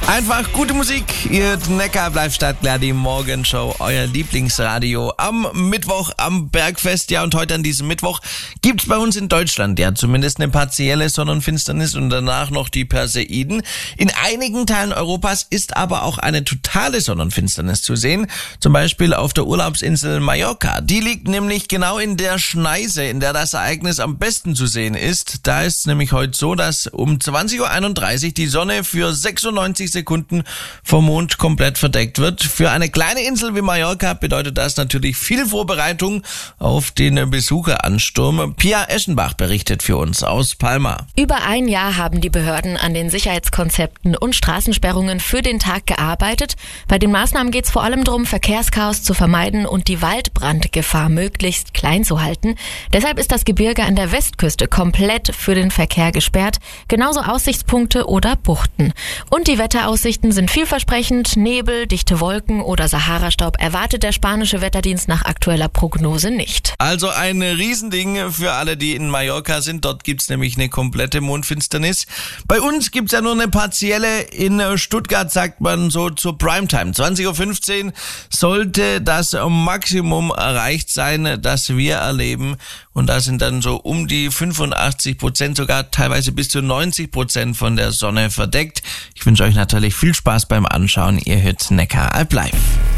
Einfach gute Musik. Ihr Neckar bleibt Stadtler, die Morgenshow, euer Lieblingsradio am Mittwoch am Bergfest. Ja, und heute an diesem Mittwoch gibt's bei uns in Deutschland ja zumindest eine partielle Sonnenfinsternis und danach noch die Perseiden. In einigen Teilen Europas ist aber auch eine totale Sonnenfinsternis zu sehen. Zum Beispiel auf der Urlaubsinsel Mallorca. Die liegt nämlich genau in der Schneise, in der das Ereignis am besten zu sehen ist. Da ist es nämlich heute so, dass um 20.31 Uhr die Sonne für 96 Sekunden vom Mond komplett verdeckt wird. Für eine kleine Insel wie Mallorca bedeutet das natürlich viel Vorbereitung auf den Besucheransturm. Pia Eschenbach berichtet für uns aus Palma. Über ein Jahr haben die Behörden an den Sicherheitskonzepten und Straßensperrungen für den Tag gearbeitet. Bei den Maßnahmen geht es vor allem darum, Verkehrschaos zu vermeiden und die Waldbrandgefahr möglichst klein zu halten. Deshalb ist das Gebirge an der Westküste komplett für den Verkehr gesperrt, genauso Aussichtspunkte oder Buchten. Und die Wetteraussichten sind vielversprechend. Nebel, dichte Wolken oder Sahara-Staub erwartet der spanische Wetterdienst nach aktueller Prognose nicht. Also ein Riesending für alle, die in Mallorca sind. Dort gibt's nämlich eine komplette Mondfinsternis. Bei uns gibt's ja nur eine partielle. In Stuttgart sagt man so zur Primetime. 20.15 Uhr sollte das Maximum erreicht sein, das wir erleben. Und da sind dann so um die 85%, sogar teilweise bis zu 90% von der Sonne verdeckt. Ich wünsche euch natürlich viel Spaß beim Anschauen. Ihr hört Neckar live.